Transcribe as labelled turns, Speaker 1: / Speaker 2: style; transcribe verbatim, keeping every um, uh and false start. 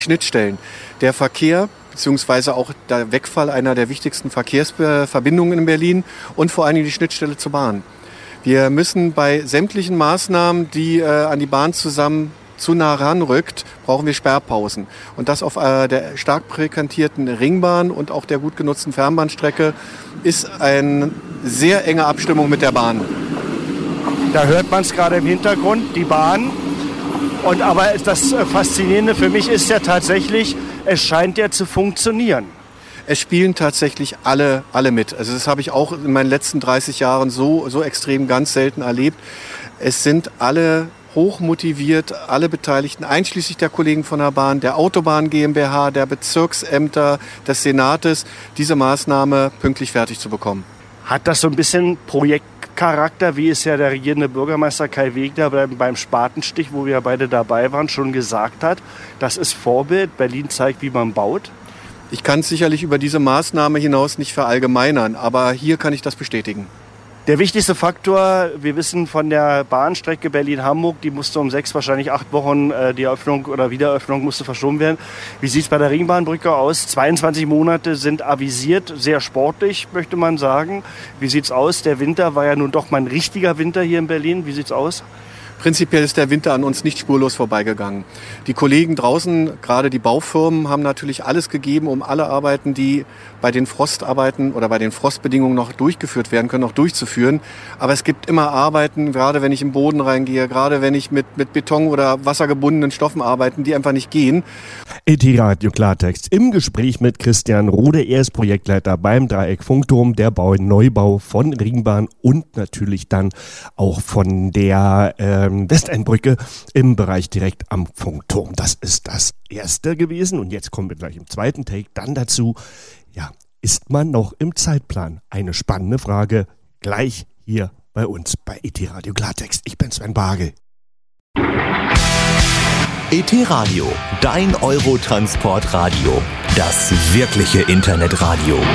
Speaker 1: Schnittstellen. Der Verkehr beziehungsweise auch der Wegfall einer der wichtigsten Verkehrsverbindungen in Berlin und vor allen Dingen die Schnittstelle zur Bahn. Wir müssen bei sämtlichen Maßnahmen, die äh, an die Bahn zusammen zu nah ranrückt, brauchen wir Sperrpausen. Und das auf äh, der stark frequentierten Ringbahn und auch der gut genutzten Fernbahnstrecke ist eine sehr enge Abstimmung mit der Bahn.
Speaker 2: Da hört man es gerade im Hintergrund, die Bahn. Und aber das Faszinierende für mich ist ja tatsächlich, es scheint ja zu funktionieren.
Speaker 1: Es spielen tatsächlich alle, alle mit. Also das habe ich auch in meinen letzten dreißig Jahren so, so extrem ganz selten erlebt. Es sind alle hochmotiviert, alle Beteiligten, einschließlich der Kollegen von der Bahn, der Autobahn GmbH, der Bezirksämter, des Senates, diese Maßnahme pünktlich fertig zu bekommen.
Speaker 2: Hat das so ein bisschen Projektcharakter, wie es ja der regierende Bürgermeister Kai Wegner beim Spatenstich, wo wir beide dabei waren, schon gesagt hat? Das ist Vorbild, Berlin zeigt, wie man baut.
Speaker 1: Ich kann es sicherlich über diese Maßnahme hinaus nicht verallgemeinern, aber hier kann ich das bestätigen.
Speaker 2: Der wichtigste Faktor, wir wissen von der Bahnstrecke Berlin-Hamburg, die musste um sechs, wahrscheinlich acht Wochen, äh, die Eröffnung oder Wiedereröffnung musste verschoben werden. Wie sieht es bei der Ringbahnbrücke aus? zweiundzwanzig Monate sind avisiert, sehr sportlich, möchte man sagen. Wie sieht es aus? Der Winter war ja nun doch mal ein richtiger Winter hier in Berlin. Wie sieht es aus?
Speaker 1: Prinzipiell ist der Winter an uns nicht spurlos vorbeigegangen. Die Kollegen draußen, gerade die Baufirmen, haben natürlich alles gegeben, um alle Arbeiten, die bei den Frostarbeiten oder bei den Frostbedingungen noch durchgeführt werden können, noch durchzuführen. Aber es gibt immer Arbeiten, gerade wenn ich im Boden reingehe, gerade wenn ich mit, mit Beton oder wassergebundenen Stoffen arbeite, die einfach nicht gehen.
Speaker 3: E T-Radio Klartext im Gespräch mit Christian Rode. Er ist Projektleiter beim Dreieck Funkturm, der Bau Neubau von Ringbahn und natürlich dann auch von der äh, Westendbrücke im Bereich direkt am Funkturm. Das ist das erste gewesen und jetzt kommen wir gleich im zweiten Take dann dazu. Ja, ist man noch im Zeitplan? Eine spannende Frage gleich hier bei uns bei E T-Radio Klartext. Ich bin Sven Bagel.
Speaker 4: E T-Radio, dein Eurotransportradio. Das wirkliche Internetradio.